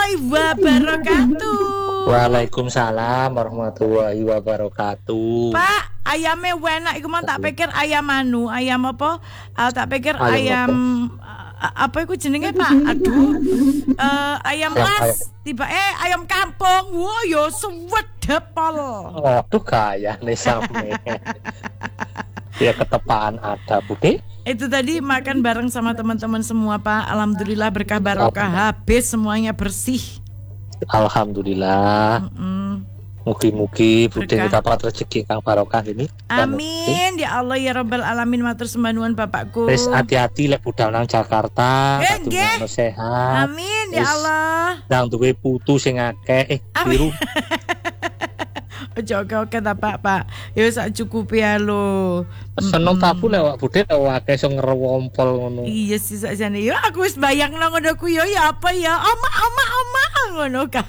warahmatullahi wabarakatuh. Waalaikumsalam warahmatullahi wabarakatuh. Pak, ayamnya enak iku man tak pikir ayam ayam apa? Tak pikir ayam apa iku jenenge Pak? Aduh. Ayam las, tiba ayam kampung. Wah, yo suwedep pol. Aduh kaya nih sampe. Ya ketepaan ada Bude. Itu tadi makan bareng sama teman-teman semua Pak. Alhamdulillah berkah barokah, habis semuanya bersih. Alhamdulillah. Mugi-mugi Bude dapat rezeki kang barokah ini. Amin ya Allah ya Rabbal alamin, matur sembah nuwun Bapakku. Wis hati-hati lek budal nang Jakarta, kadung sehat. Amin ya Allah. Nang duwe putu sing akeh biru. Oke ta Pak. Ya sak cukupi ya lho. Seneng tabu lek Bude akeh sing ngerompol ngono. Iya sih sakjane. Ya aku wis bayangno ngono ku ya apa ya. Oma ngono ka.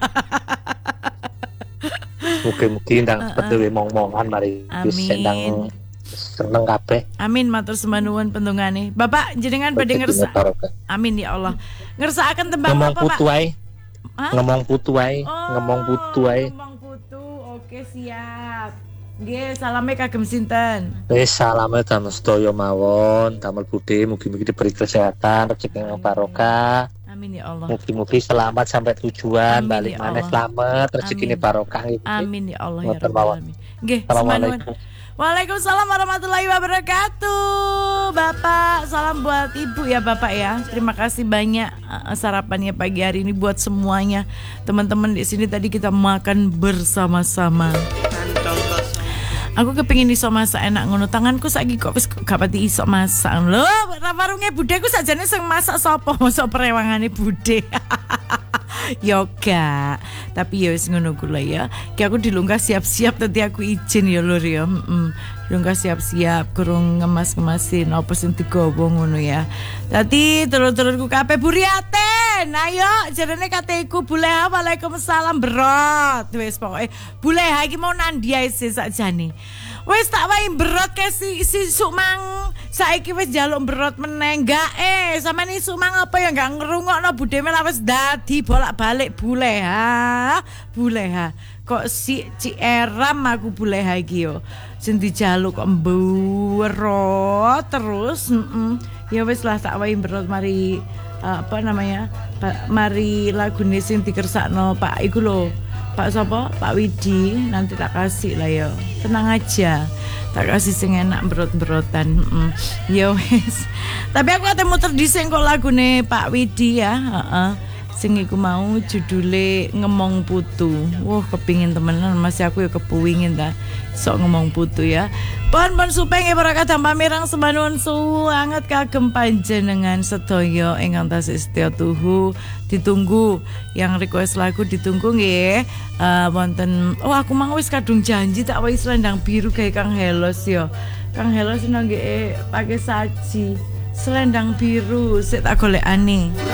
Mugi-mugi ndang cepet mong-mongan mari wis seneng kabeh. Amin matur sembah nuwun pendongane. Bapak jenengan badhe ngersa. Amin ya Allah. Ngersakaken tembang apa Pak? Ngomong putu wae. Ngomong putu. Oke siap. Nggih, salame kagem sinten? Wis salame damel sedaya mawon, damel Bude mugi-mugi diberi kesehatan, rezeki yang barokah. Amin ya Allah. Mugi-mugi selamat sampai tujuan, balik maneh selamat, rezekine barokah iki. Amin ya Allah ya Rabbal alamin. Nggih, assalamualaikum. Waalaikumsalam warahmatullahi wabarakatuh. Bapak, salam buat Ibu ya Bapak ya. Terima kasih banyak sarapannya pagi hari ini buat semuanya. Teman-teman di sini tadi kita makan bersama-sama. Aku kepengin iso masak enak ngono, tanganku saiki kok wis gak pati iso masak. Lho, warunge Bude ku sajane sing masak sapa? Mosok perewangane Bude. Yoga. Tapi ya wis ngono kula ya. Ki aku dilungkas siap-siap tadi aku izin ya Lur ya. Dilungkas siap-siap kurung ngemas-ngemasin apa sing digawa ngono ya. Dadi telur-telurku kabeh buriaten. Ayo jarene kateku Buleha waalaikumsalam berot. Wis pokoke Buleha iki mau nandia sih sakjane. Wis tak wae berot ke si Sukmang. Saiki wis njaluk berot meneh gak sampeyan Sukmang apa ya gak ngrungokno Bude mela wis dadi bolak-balik Buleha. Kok si Eram aku Buleha iki yo. Sing dijaluk kok berot terus. Ya wis lah tak wae berot mari apa namanya? Mari lagune sing dikersakno Pak iku lho. Pak sapa? Pak Widi, nanti tak kasih lah ya. Tenang aja. Tak kasih sing enak berot-berotan. Ya wis. Tapi aku ate muter dhisik kok lagune Pak Widi ya, Sing iku mau judule Ngemong Putu. Wah, kepingin temenan masih aku ya kepuwingin ta. Sok ngomong putu ya. Pon supeng para kadang pamirang sembanuwun suwanget kagem panjenengan sedaya ingkang tasih setya tuhu. Ditunggu yang request lagu ditunggu nggih. Wonten aku mang wis kadung janji tak wae selendang biru gawe Kang Helos ya. Kang Helos nggih pakai saji selendang biru sik tak golekane.